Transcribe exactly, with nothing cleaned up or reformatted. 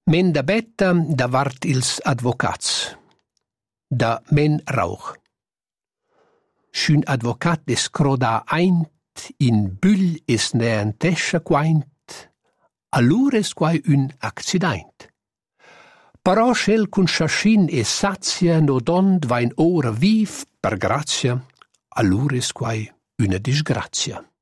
Men da betta davart ils advocats. Da men rauch. Schün advocat es croda eint in bül es neantescha quaint, allur es quai un accident. Però schel cun schaschin e sazia no dond vain ora viv per grazia, allur es quai una disgrazia.